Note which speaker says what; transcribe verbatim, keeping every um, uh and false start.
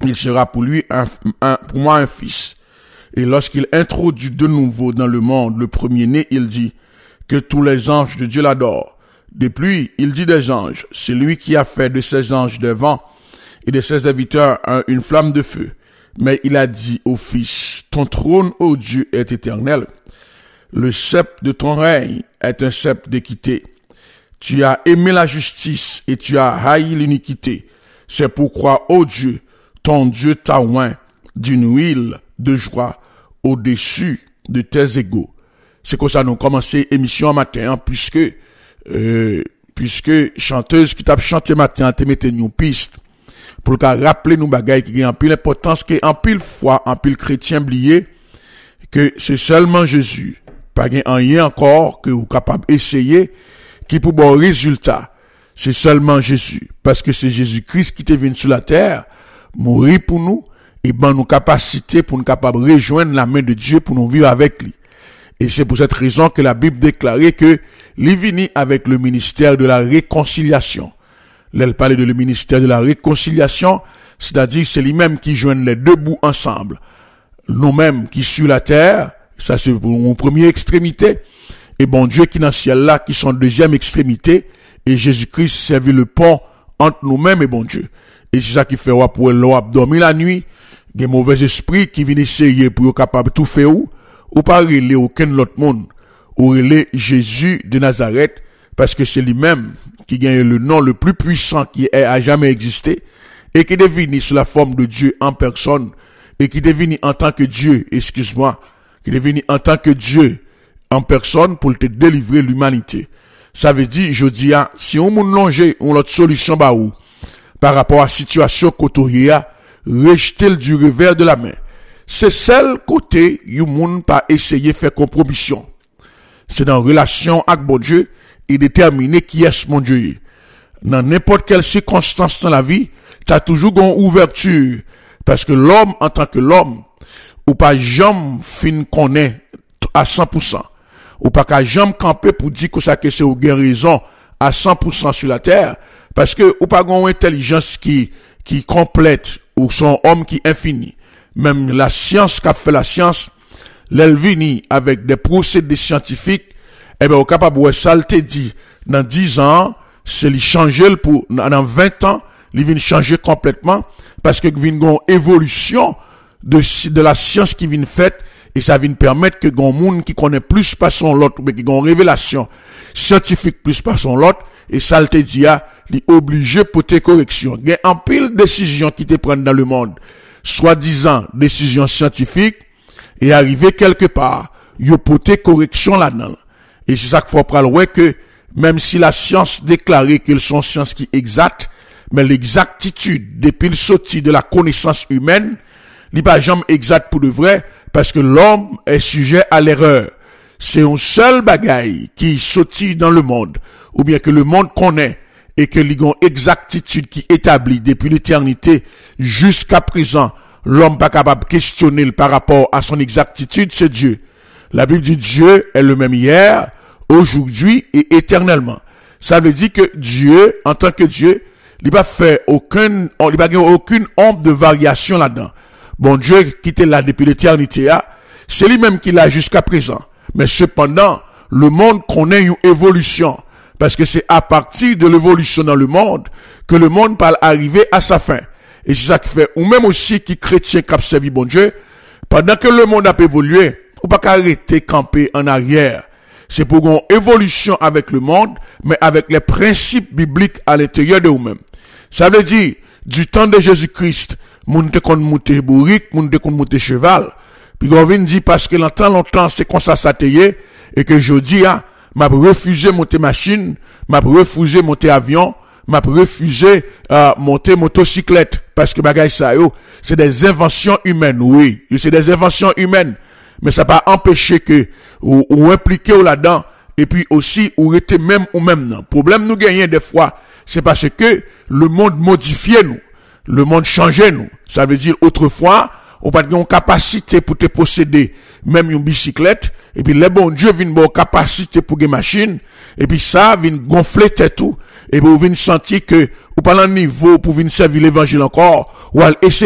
Speaker 1: il sera pour lui un, un, pour moi un fils. Et lorsqu'il introduit de nouveau dans le monde le premier-né, il dit que tous les anges de Dieu l'adorent. Depuis, il dit des anges, c'est lui qui a fait de ses anges des vents et de ses serviteurs un, une flamme de feu. Mais il a dit au Fils, ton trône, ô Dieu, est éternel. Le sceptre de ton règne est un sceptre d'équité. Tu as aimé la justice et tu as haï l'iniquité. C'est pourquoi, ô Dieu, ton Dieu t'a oint d'une huile de joie au-dessus de tes égaux. C'est comme ça nous commencé émission matin, hein, puisque euh, puisque chanteuse qui t'a chanté matin, te mette une piste pour qu'à rappeler nous bagaille qui a en pile importance, que en pile foi, en pile chrétien oublié que c'est seulement Jésus, pas rien encore que vous capable essayer qui pour bon résultat. C'est seulement Jésus, parce que c'est Jésus-Christ qui est venu sur la terre, mourir pour nous, et ben nous capacité pour nous capable rejoindre la main de Dieu pour nous vivre avec lui. Et c'est pour cette raison que la Bible déclarait que il est venu avec le ministère de la réconciliation. Elle parlait de le ministère de la réconciliation, c'est-à-dire c'est lui-même qui joignent les deux bouts ensemble. Nous-mêmes qui sur la terre, ça c'est pour une première extrémité, et bon Dieu qui dans le ciel là, qui sont deuxième extrémité, et Jésus-Christ servit le pont entre nous-mêmes et bon Dieu. Et c'est ça qui fait ouais, pour l'eau dormir la nuit, des mauvais esprits qui viennent essayer pour être capable de tout faire ou, ou pas relayer aucun autre monde, ou relayer Jésus de Nazareth, parce que c'est lui-même qui gagne le nom le plus puissant qui a jamais existé, et qui est devenu sous la forme de Dieu en personne, et qui est devenu en tant que Dieu, excuse-moi, qui est devenu en tant que Dieu en personne pour te délivrer l'humanité. Ça veut dire, je dis, ah, si on moun longe, on l'autre solution ba ou, par rapport à la situation kotoria, rejeter du revers de la main. C'est seul côté, you moun pas essayer faire compromission. C'est dans relation avec bon Dieu, et déterminer qui est mon Dieu. Dans n'importe quelle circonstance dans la vie, t'as toujours une ouverture. Parce que l'homme, en tant que l'homme, ou pas jamais fin connaît à cent pour cent. Ou pas qu'à jamais camper pour dire que ça que c'est ou guérison à cent pour cent sur la terre. Parce que, ou pas une intelligence qui, qui complète, ou son homme qui infini. Même la science qu'a fait la science, l'elvini avec des procédés scientifiques, eh ben, au capable de ça, te dit, dans dix ans, c'est lui changer pour, dans vingt ans, il vient changer complètement, parce que vient une évolution de, de la science qui vient faite, et ça vient permettre que gon monde qui connaît plus par son l'autre, ou qui gon révélation scientifique plus par son l'autre, et ça te dit, il est obligé pour tes corrections. Il y a un pile de décisions qui te prennent dans le monde, soi-disant décisions scientifiques, et arriver quelque part, il y a pour tes corrections là-dedans. Et c'est ça qu'il faut prendre ouais que, même si la science déclarait qu'elles sont sciences qui exactes, mais l'exactitude depuis le sorti de la connaissance humaine, n'est pas jamais exact pour de vrai, parce que l'homme est sujet à l'erreur. C'est un seul bagaille qui sortit dans le monde, ou bien que le monde connaît, et que l'on exactitude qui établit depuis l'éternité jusqu'à présent, l'homme pas capable de questionner par rapport à son exactitude, c'est Dieu. La Bible dit Dieu est le même hier, aujourd'hui et éternellement. Ça veut dire que Dieu, en tant que Dieu, il n'a pas fait aucun, il n'a pas aucune ombre de variation là-dedans. Bon Dieu qui était là depuis l'éternité, c'est lui-même qui l'a jusqu'à présent. Mais cependant, le monde connaît une évolution. Parce que c'est à partir de l'évolution dans le monde que le monde parle arriver à sa fin. Et c'est ça qui fait, ou même aussi qui chrétien qui a servi bon Dieu, pendant que le monde a évolué, ou pas qu'arrêter camper en arrière. C'est pour une évolution avec le monde, mais avec les principes bibliques à l'intérieur de vous-même. Ça veut dire, du temps de Jésus-Christ, moun te kon monter bourrique, moun te kon monter cheval. Puis on vient dire parce que longtemps, longtemps, c'est comme ça ça t'est, et que je dis, ah, m'a refusé monter machine, m'a refusé monter avion, m'a refusé euh, monter motocyclette, parce que bagay ça yo, c'est des inventions humaines, oui, c'est des inventions humaines, mais ça pas empêcher que ou, ou impliquer ou là-dedans, et puis aussi ou rester même ou même non. Problème nous gagnons des fois, c'est parce que le monde modifiait nous, le monde changeait nous. Ça veut dire autrefois, on pas de capacité pour te posséder même une bicyclette, et puis les bons Dieu viennent bon capacité pour des machines, et puis ça vient gonfler tout, et puis vous venez sentir que ou pas le niveau pour venir servir l'évangile encore, ou essayer